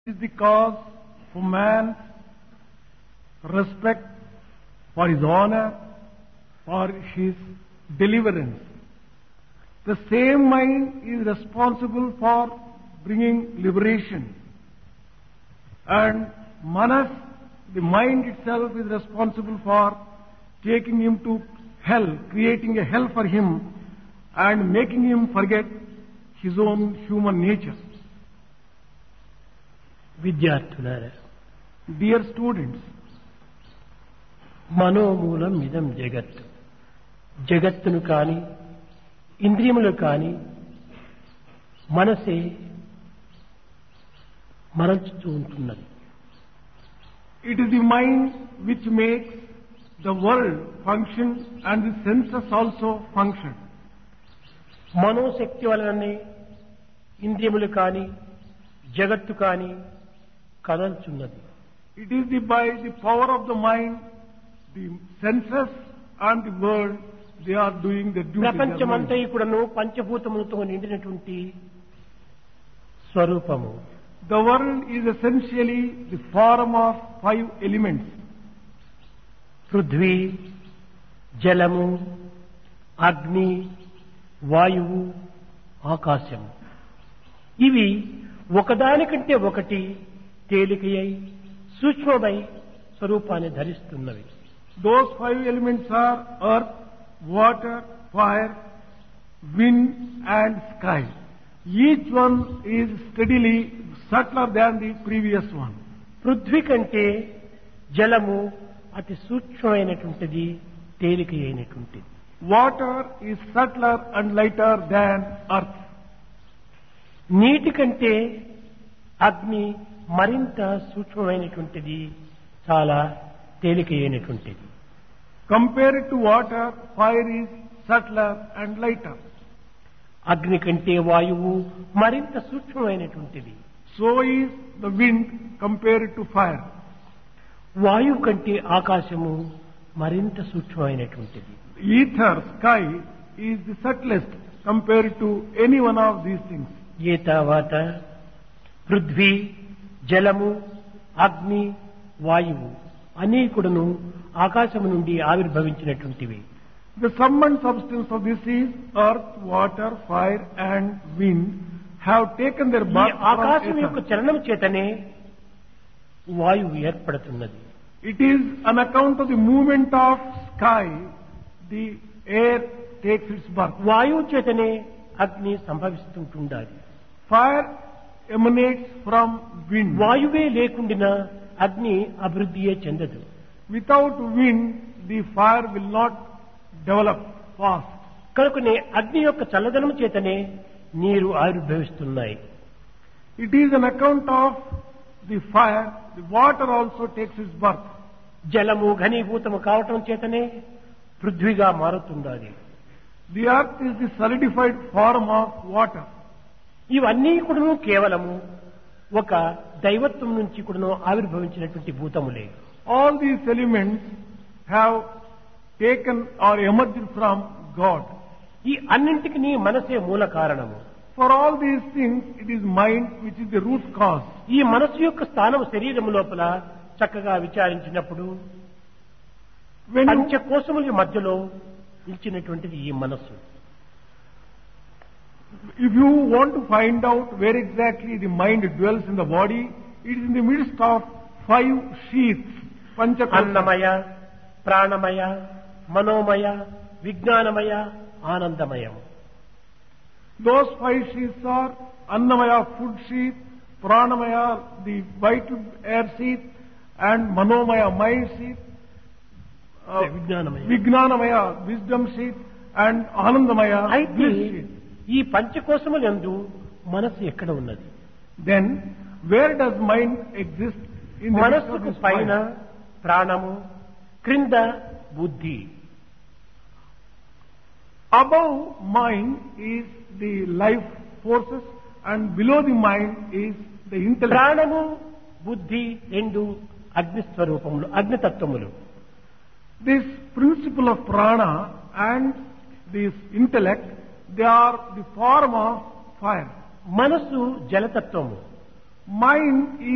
is the cause for man's respect, for his honor, for his deliverance. The same mind is responsible for bringing liberation. And Manas, the mind itself, is responsible for taking him to hell, creating a hell for him and making him forget his own human nature. విద్యార్థులారా, Dear students, మనోమూలం ఇదం జగత్. జగత్తును కాని ఇంద్రియములు కాని మనసే మరల్చుతూ ఉంటున్నది. it is the mind which makes the world function and the senses also function. మనోశక్తి వలననే ఇంద్రియములు కాని జగత్తు కాని కదల్చున్నది. It is by the power of the mind, the senses and the world, they are doing the duty. ప్రపంచమంతా కూడాను పంచభూతములతో నిండినటువంటి స్వరూపము. The world is essentially the form of 5 elements. Prithvi, జలము, అగ్ని, వాయువు, ఆకాశము. ఇవి ఒకదానికంటే ఒకటి తేలికయై సూక్ష్మమై స్వరూపాన్ని ధరిస్తున్నవి. Those 5 elements are earth, water, fire, wind and sky. Each one is steadily subtler than the previous one. Prithvi కంటే జలము అతి సూక్ష్మమైనటువంటిది, తేలిక అయినటువంటిది. Water is subtler and lighter than earth. నీటి కంటే అగ్ని మరింత సూక్ష్మమైనటువంటిది, చాలా తేలిక అయినటువంటిది. Compared to water, fire is subtler and lighter. అగ్ని కంటే వాయువు మరింత సూక్ష్మమైనటువంటిది. So is the wind compared to fire. వాయువు కంటే ఆకాశము మరింత సూక్ష్మమైనటువంటిది. Ether, sky, is the subtlest compared to any one of these things. ఏతావాత Prithvi, జలము, అగ్ని, వాయువు అన్నీ కూడాను ఆకాశము నుండి ఆవిర్భవించినటువంటివి. The sum and substance of this is earth, water, fire and wind have taken their ఈ birth ఆకాశం from యొక్క ether. చలనం చేతనే వాయువు ఏర్పడుతున్నది. It is on account of the movement of sky, the air takes its birth. వాయువు చేతనే అగ్ని సంభవిస్తుంటుండాలి. Fire emanates from wind. వాయువే లేకుండా అగ్ని అభివృద్ధియే చెందదు. Without wind, the fire will not develop fast. కనుకనే అగ్ని యొక్క చల్లదనం చేతనే నీరు ఆవిర్భవిస్తున్నాయి. It is an account of the fire, the water also takes its birth. జలము ఘనీభూతము కావటం చేతనే పృథ్వీగా మారుతుండాలి. The earth is the solidified form of water. ఇవన్నీ కూడాను కేవలము ఒక దైవత్వం నుంచి కూడాను ఆవిర్భవించినటువంటి భూతములే. All these elements have taken or emerged from God. ఈ అన్నింటికి నీ మనసే మూల కారణము. For all these things, it is mind which is the root cause. ఈ మనస్సు యొక్క స్థానం శరీరం లోపల చక్కగా విచారించినప్పుడు When you, పంచకోశముల మధ్యలో నిలిచినటువంటిది ఈ మనస్సు. if you want to find out where exactly the mind dwells in the body, it is in the midst of 5 sheaths. Panchakosha. అన్నమయ, ప్రాణమయ, మనోమయ, విజ్ఞానమయ, ఆనందమయం. Those 5 sheaths are Annamaya, food sheath, Pranamaya, the vital air sheath, and Manomaya, mind sheath, విజ్ఞానమయ. Vijnanamaya, wisdom sheath, and Anandamaya, అయితే bliss sheath. ఈ పంచకోశములందు మనస్సు ఎక్కడ ఉన్నది? Then, where does mind exist in the midst of మనస్సుకు this పైన mind? ప్రాణము, క్రింద బుద్ధి. Above mind is the life forces, and below the mind is the intellect. ప్రాణము, బుద్ధి రెండు అగ్నిస్వరూపములు, అగ్నితత్వములు. This principle of prana and this intellect, they are the form of fire. మనస్సు జలతత్వము. Mind is